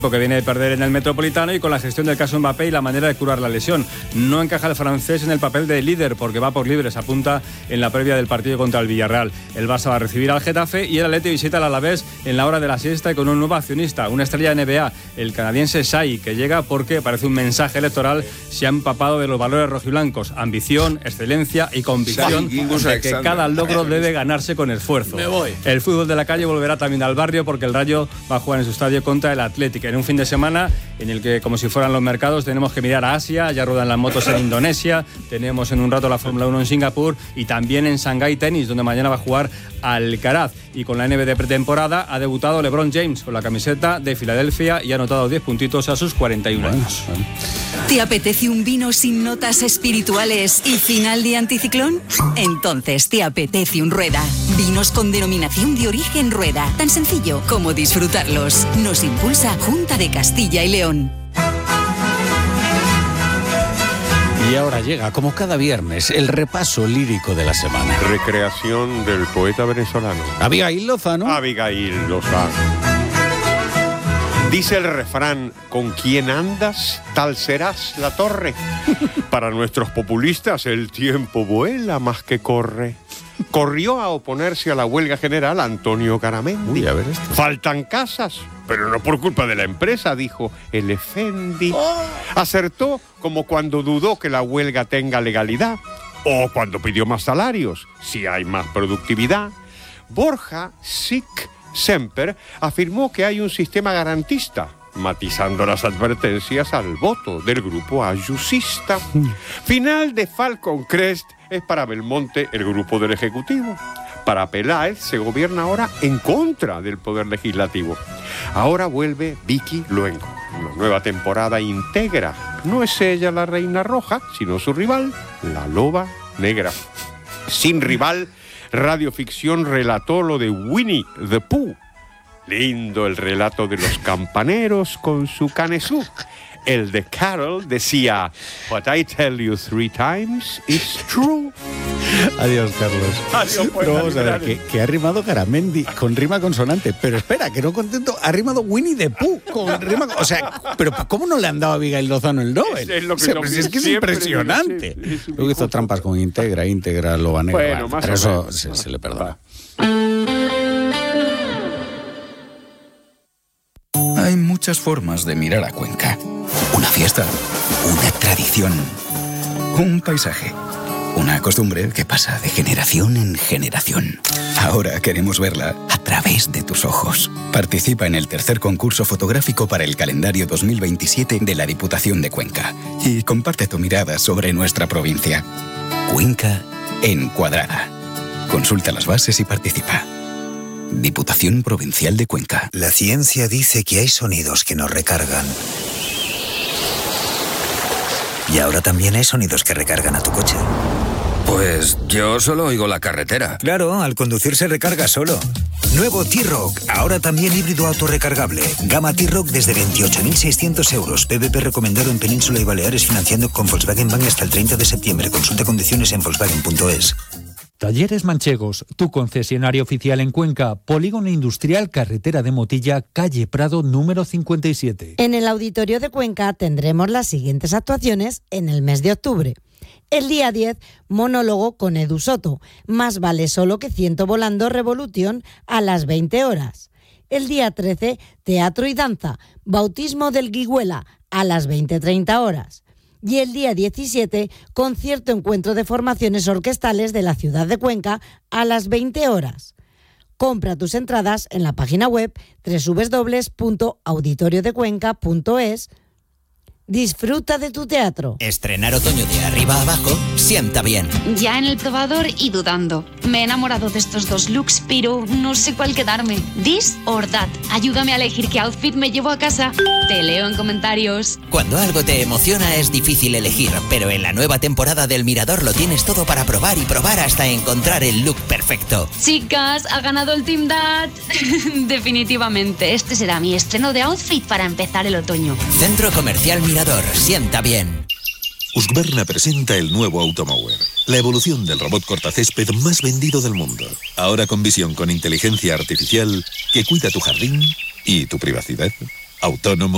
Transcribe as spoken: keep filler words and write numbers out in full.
que viene de perder en el Metropolitano y con la gestión del caso Mbappé y la manera de curar la lesión. No encaja el francés en el papel de líder porque va por libre, se apunta en la previa del partido contra el Villarreal. El Barça va a recibir al Getafe y el Atleti visita al Alavés en la hora de la siesta y con un nuevo accionista, una estrella N B A, el canadiense Shai, que llega porque parece un mensaje electoral, se ha empapado de los valores rojiblancos, ambición, excelencia y convicción de que cada logro debe ganarse con esfuerzo. Me voy. El fútbol de la calle volverá también al barrio porque el Rayo va a jugar en su estadio contra el Atlético. En un fin de semana en el que, como si fueran los mercados, tenemos que mirar a Asia, ya ruedan las motos en Indonesia, tenemos en un rato la Fórmula uno en Singapur y también en Shanghái Tenis, donde mañana va a jugar Alcaraz. Y con la N B A de pretemporada ha debutado LeBron James con la camiseta de Filadelfia y ha anotado diez puntitos a sus cuarenta y uno años. ¿Te apetece un vino sin notas espirituales y final de anticiclón? Entonces te apetece un Rueda. Vinos con denominación de origen Rueda. Tan sencillo como disfrutarlos. Nos impulsa Junta de Castilla y León. Y ahora llega, como cada viernes, el repaso lírico de la semana. Recreación del poeta venezolano Abigail Lozano. Abigail Lozano. Dice el refrán, con quien andas, tal serás la torre. Para nuestros populistas, el tiempo vuela más que corre. Corrió a oponerse a la huelga general Antonio Garamendi. Uy, a ver esto. Faltan casas, pero no por culpa de la empresa, dijo el Efendi. Oh. Acertó como cuando dudó que la huelga tenga legalidad o cuando pidió más salarios, si hay más productividad. Borja Sic Semper afirmó que hay un sistema garantista, matizando las advertencias al voto del grupo ayusista. Final de Falcon Crest es para Belmonte el grupo del Ejecutivo. Para Peláez se gobierna ahora en contra del Poder Legislativo. Ahora vuelve Vicky Luengo. Una nueva temporada íntegra. No es ella la reina roja, sino su rival, la loba negra. Sin rival, Radioficción relató lo de Winnie the Pooh. Lindo el relato de los campaneros con su canesú. El de Carol decía, "What I tell you three times is true." Adiós, Carlos. Adiós, pues, no, vamos a ver, que, que ha rimado Garamendi con rima consonante. Pero espera, que no contento, ha rimado Winnie the Pooh con rima. O sea, pero ¿cómo no le han dado a Abigail Lozano el Nobel? Es, es, lo que o sea, no, pues es que es siempre, impresionante. Es, es, es Luego hizo trampas con Integra, Integra, Loba Negra. Bueno, más pero o eso menos. se, se le perdona. Hay muchas formas de mirar a Cuenca. Una fiesta, una tradición, un paisaje, una costumbre que pasa de generación en generación. Ahora queremos verla a través de tus ojos. Participa en el tercer concurso fotográfico para el calendario dos mil veintisiete de la Diputación de Cuenca y comparte tu mirada sobre nuestra provincia. Cuenca encuadrada. Consulta las bases y participa. Diputación Provincial de Cuenca. La ciencia dice que hay sonidos que nos recargan. Y ahora también hay sonidos que recargan a tu coche. Pues yo solo oigo la carretera. Claro, al conducir se recarga solo. Nuevo T-Roc, ahora también híbrido autorrecargable. Gama T-Roc desde veintiocho mil seiscientos euros. P V P recomendado en Península y Baleares financiando con Volkswagen Bank hasta el treinta de septiembre. Consulta condiciones en volkswagen punto es. Talleres Manchegos, tu concesionario oficial en Cuenca, Polígono Industrial, Carretera de Motilla, calle Prado, número cincuenta y siete. En el Auditorio de Cuenca tendremos las siguientes actuaciones en el mes de octubre. El día diez, monólogo con Edu Soto, Más vale solo que ciento volando Revolución a las veinte horas. El día trece, teatro y danza, Bautismo del Guiguela a las veinte treinta horas. Y el día diecisiete, concierto encuentro de formaciones orquestales de la ciudad de Cuenca a las veinte horas. Compra tus entradas en la página web doble u doble u doble u punto auditorio de cuenca punto es. Disfruta de tu teatro. Estrenar otoño de arriba a abajo sienta bien. Ya en el probador y dudando. Me he enamorado de estos dos looks, pero no sé cuál quedarme. This or that. Ayúdame a elegir qué outfit me llevo a casa. Te leo en comentarios. Cuando algo te emociona es difícil elegir, pero en la nueva temporada del Mirador lo tienes todo para probar y probar hasta encontrar el look perfecto. Chicas, ha ganado el Team Dad. Definitivamente, este será mi estreno de outfit para empezar el otoño. Centro Comercial Mirador. Sienta bien. Husqvarna presenta el nuevo Automower, la evolución del robot cortacésped más vendido del mundo. Ahora con visión con inteligencia artificial que cuida tu jardín y tu privacidad. Autónomo.